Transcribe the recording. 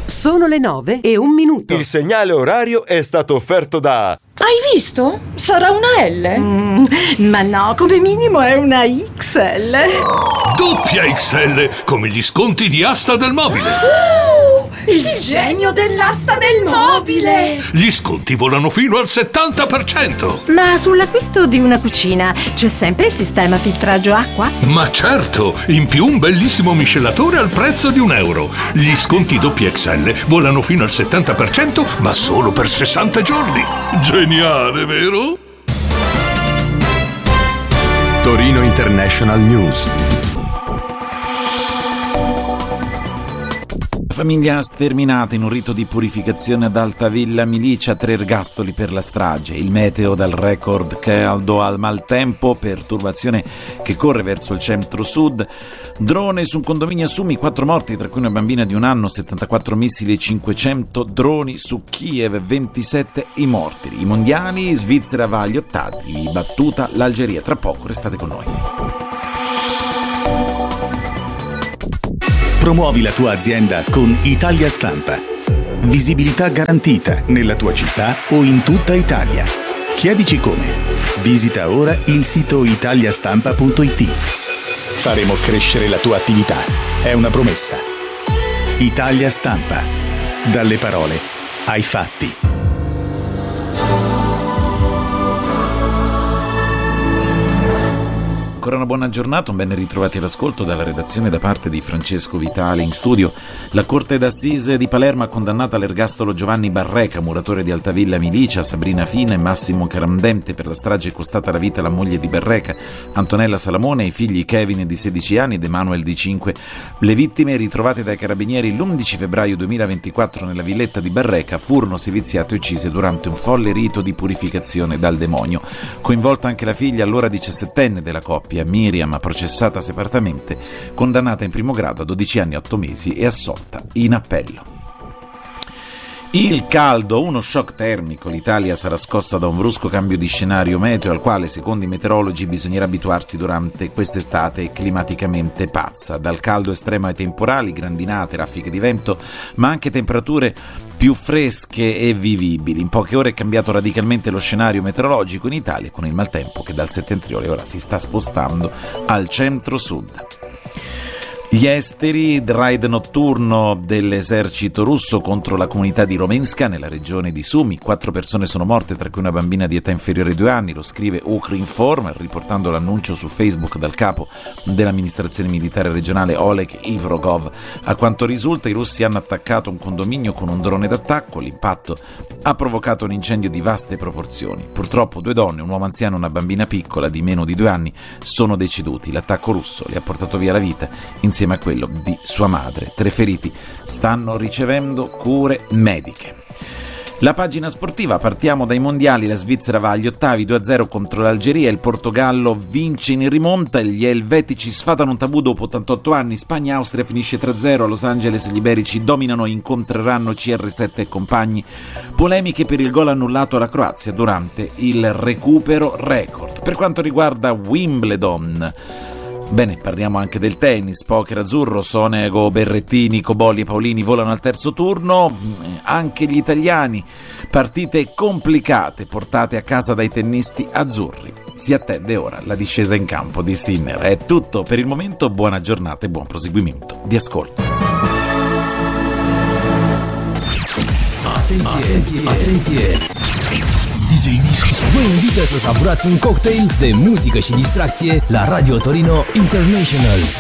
Sono le 9:01. Il segnale orario è stato offerto da... Hai visto? Sarà una L? Ma no, come minimo è una XL. Doppia XL, come gli sconti di Asta del Mobile. Il genio dell'asta del mobile! Gli sconti volano fino al 70%. Ma sull'acquisto di una cucina c'è sempre il sistema filtraggio acqua? Ma certo, in più un bellissimo miscelatore al prezzo di €1. Gli sconti doppia XL volano fino al 70%, ma solo per 60 giorni. Geniale, vero? Torino International News. Famiglia sterminata in un rito di purificazione ad Altavilla Milicia, 3 ergastoli per la strage, il meteo dal record caldo al maltempo, perturbazione che corre verso il centro-sud, drone su un condominio a Sumi, 4 morti tra cui una bambina di 1 anno, 74 missili e 500 droni su Kiev, 27 i morti. I mondiali, Svizzera va agli ottavi, battuta l'Algeria. Tra poco restate con noi. Promuovi la tua azienda con Italia Stampa. Visibilità garantita nella tua città o in tutta Italia. Chiedici come. Visita ora il sito italiastampa.it. Faremo crescere la tua attività. È una promessa. Italia Stampa. Dalle parole ai fatti. Ancora una buona giornata, un ben ritrovati all'ascolto dalla redazione da parte di Francesco Vitale. In studio la Corte d'Assise di Palermo ha condannato all'ergastolo Giovanni Barreca, muratore di Altavilla Milicia, Sabrina Fina e Massimo Carandente per la strage costata la vita alla moglie di Barreca, Antonella Salamone, e ai figli Kevin di 16 anni ed Emanuel di 5. Le vittime, ritrovate dai carabinieri l'11 febbraio 2024 nella villetta di Barreca, furono seviziate e uccise durante un folle rito di purificazione dal demonio. Coinvolta anche la figlia, allora 17enne della coppia, Miriam, processata separatamente, condannata in primo grado a 12 anni e 8 mesi e assolta in appello. Il caldo, uno shock termico. L'Italia sarà scossa da un brusco cambio di scenario meteo al quale, secondo i meteorologi, bisognerà abituarsi durante quest'estate climaticamente pazza. Dal caldo estremo ai temporali, grandinate, raffiche di vento, ma anche temperature più fresche e vivibili. In poche ore è cambiato radicalmente lo scenario meteorologico in Italia, con il maltempo che dal settentrione ora si sta spostando al centro-sud. Gli esteri, il raid notturno dell'esercito russo contro la comunità di Romenska nella regione di Sumi. 4 persone sono morte, tra cui una bambina di età inferiore ai 2 anni, lo scrive Ukrinform, riportando l'annuncio su Facebook dal capo dell'amministrazione militare regionale Oleg Ivrogov. A quanto risulta, i russi hanno attaccato un condominio con un drone d'attacco. L'impatto ha provocato un incendio di vaste proporzioni. Purtroppo 2 donne, un uomo anziano e una bambina piccola di meno di 2 anni sono deceduti. L'attacco russo li ha portato via la vita insieme a quello di sua madre. 3 feriti stanno ricevendo cure mediche. La pagina sportiva, partiamo dai mondiali. La Svizzera va agli ottavi, 2-0 contro l'Algeria, il Portogallo vince in rimonta, gli elvetici sfatano un tabù dopo 88 anni, Spagna e Austria finisce 3-0, a Los Angeles gli iberici dominano e incontreranno CR7 e compagni. Polemiche per il gol annullato alla Croazia durante il recupero record. Per quanto riguarda Wimbledon, bene, parliamo anche del tennis, poker azzurro, Sonego, Berrettini, Cobolli e Paolini volano al terzo turno, anche gli italiani, partite complicate portate a casa dai tennisti azzurri. Si attende ora la discesa in campo di Sinner. È tutto per il momento, buona giornata e buon proseguimento di ascolto. Atenție! DJ Nick vă invită să savurați un cocktail de muzică și distracție la Radio Torino International.